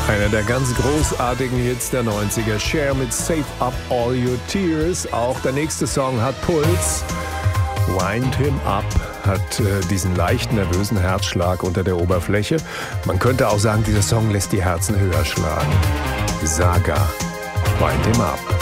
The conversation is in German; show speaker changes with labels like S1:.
S1: Einer der ganz großartigen Hits der 90er, Cher mit Save Up All Your Tears. Auch der nächste Song hat Puls. Wind Him Up hat diesen leicht nervösen Herzschlag unter der Oberfläche. Man könnte auch sagen, dieser Song lässt die Herzen höher schlagen. Saga, Wind Him Up.